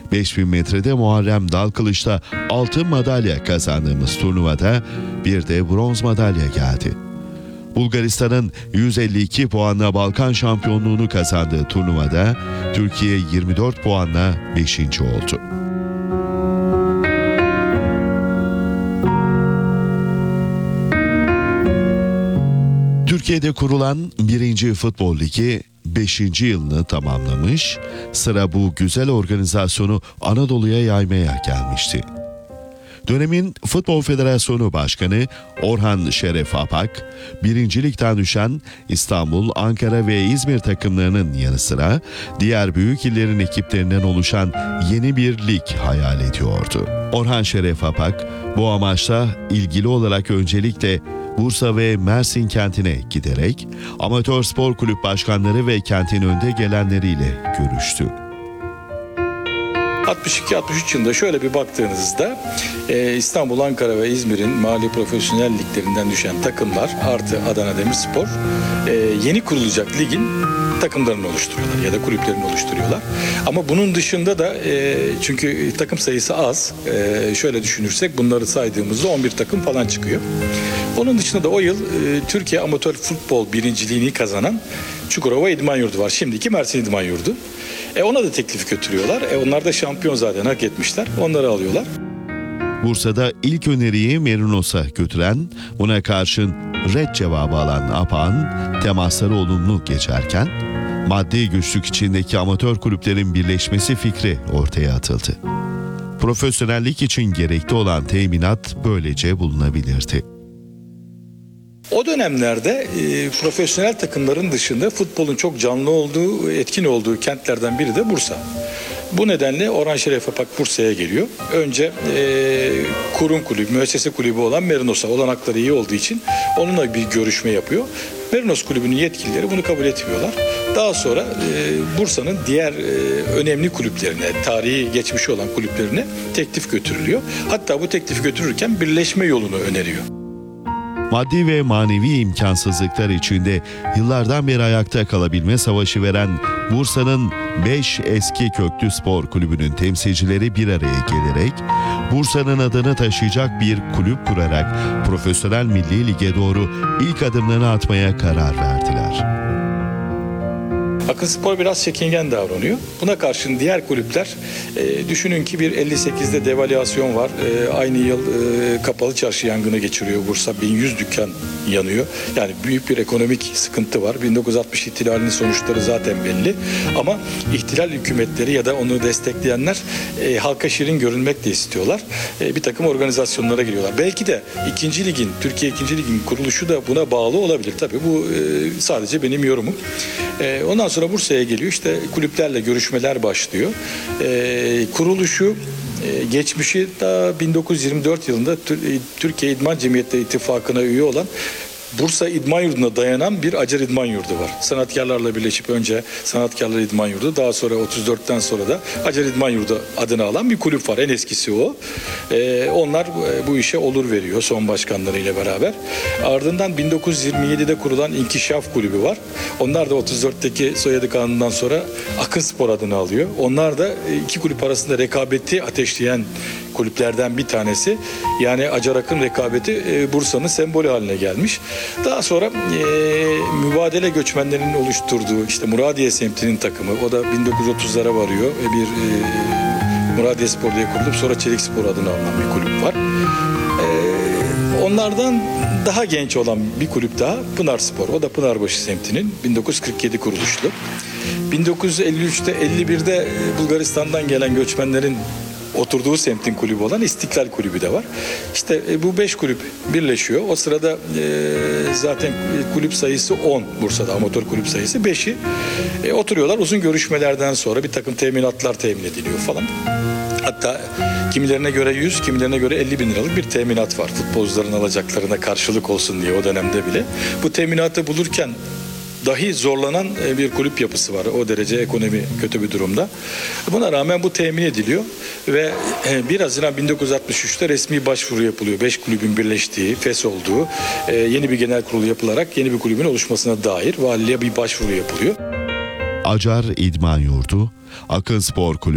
5000 metrede Muharrem Dalkılıç'ta altın madalya kazandığımız turnuvada bir de bronz madalya geldi. Bulgaristan'ın 152 puanla Balkan şampiyonluğunu kazandığı turnuvada Türkiye 24 puanla 5. oldu. Türkiye'de kurulan 1. Futbol Ligi 5. yılını tamamlamış, sıra bu güzel organizasyonu Anadolu'ya yaymaya gelmişti. Dönemin Futbol Federasyonu Başkanı Orhan Şeref Apak, 1. Lig'den düşen İstanbul, Ankara ve İzmir takımlarının yanı sıra diğer büyük illerin ekiplerinden oluşan yeni bir lig hayal ediyordu. Orhan Şeref Apak, bu amaçla ilgili olarak öncelikle Bursa ve Mersin kentine giderek amatör spor kulüp başkanları ve kentin önde gelenleriyle görüştü. 62-63 yılında şöyle bir baktığınızda İstanbul, Ankara ve İzmir'in mahalli profesyonel liglerinden düşen takımlar artı Adana Demirspor yeni kurulacak ligin takımlarını oluşturuyorlar ya da kulüplerini oluşturuyorlar. Ama bunun dışında da çünkü takım sayısı az, şöyle düşünürsek bunları saydığımızda 11 takım falan çıkıyor. Onun dışında da o yıl Türkiye Amatör Futbol birinciliğini kazanan Çukurova İdman Yurdu var. Şimdiki Mersin İdman Yurdu. Ona da teklif götürüyorlar. Onlar da şampiyon zaten hak etmişler. Onları alıyorlar. Bursa'da ilk öneriyi Merinos'a götüren, buna karşın red cevabı alan Apak'ın temasları olumlu geçerken, maddi güçlük içindeki amatör kulüplerin birleşmesi fikri ortaya atıldı. Profesyonellik için gerekli olan teminat böylece bulunabilirdi. O dönemlerde profesyonel takımların dışında futbolun çok canlı olduğu, etkin olduğu kentlerden biri de Bursa. Bu nedenle Orhan Şeref Apak Bursa'ya geliyor. Önce kurum kulübü, müessese kulübü olan Merinos'a olanakları iyi olduğu için onunla bir görüşme yapıyor. Merinos kulübünün yetkilileri bunu kabul etmiyorlar. Daha sonra Bursa'nın diğer önemli kulüplerine, tarihi geçmişi olan kulüplerine teklif götürülüyor. Hatta bu teklif götürürken birleşme yolunu öneriyor. Maddi ve manevi imkansızlıklar içinde yıllardan beri ayakta kalabilme savaşı veren Bursa'nın 5 eski köklü spor kulübünün temsilcileri bir araya gelerek Bursa'nın adını taşıyacak bir kulüp kurarak Profesyonel Milli Lig'e doğru ilk adımlarını atmaya karar verdiler. Akınspor biraz çekingen davranıyor. Buna karşın diğer kulüpler düşünün ki bir 58'de devalüasyon var. Aynı yıl kapalı çarşı yangını geçiriyor Bursa. 1100 dükkan yanıyor. Yani büyük bir ekonomik sıkıntı var. 1960 ihtilalinin sonuçları zaten belli. Ama ihtilal hükümetleri ya da onu destekleyenler halka şirin görünmek de istiyorlar. Bir takım organizasyonlara giriyorlar. Belki de Türkiye 2. Lig'in kuruluşu da buna bağlı olabilir. Tabii bu sadece benim yorumum. Ondan sonra Bursa'ya geliyor. İşte kulüplerle görüşmeler başlıyor. Kuruluşu, geçmişi da 1924 yılında Türkiye İdman Cemiyetleri İttifakı'na üye olan Bursa İdman Yurdu'na dayanan bir Acar İdman Yurdu var. Sanatkarlarla birleşip önce Sanatkarlar İdman Yurdu, daha sonra 34'ten sonra da Acar İdman Yurdu adını alan bir kulüp var. En eskisi o. Onlar bu işe olur veriyor son başkanlarıyla beraber. Ardından 1927'de kurulan İnkişaf Kulübü var. Onlar da 34'teki soyadı kanundan sonra Akınspor adını alıyor. Onlar da iki kulüp arasında rekabeti ateşleyen kulüplerden bir tanesi. Yani Acar Akın rekabeti Bursa'nın sembolü haline gelmiş. Daha sonra mübadele göçmenlerinin oluşturduğu işte Muradiye semtinin takımı, o da 1930'lara varıyor. Bir Muradiye Spor diye kurulup sonra Çelik Spor adını alınan bir kulüp var. Onlardan daha genç olan bir kulüp daha Pınar Spor. O da Pınarbaşı semtinin 1947 kuruluşlu. 1953'te 51'de Bulgaristan'dan gelen göçmenlerin oturduğu semtin kulübü olan İstiklal Kulübü de var. İşte bu 5 kulüp birleşiyor. O sırada zaten kulüp sayısı 10 Bursa'da, amatör kulüp sayısı 5'i. Oturuyorlar, uzun görüşmelerden sonra bir takım teminatlar temin ediliyor falan. Hatta kimilerine göre 100, kimilerine göre 50 bin liralık bir teminat var. Futbolcuların alacaklarına karşılık olsun diye o dönemde bile. Bu teminatı bulurken dahi zorlanan bir kulüp yapısı var. O derece ekonomi kötü bir durumda. Buna rağmen bu temin ediliyor ve 1 Haziran 1963'te resmi başvuru yapılıyor. 5 kulübün birleştiği, fes olduğu yeni bir genel kurulu yapılarak yeni bir kulübün oluşmasına dair valiliğe bir başvuru yapılıyor. Acar İdman Yurdu, Akınspor Kulübü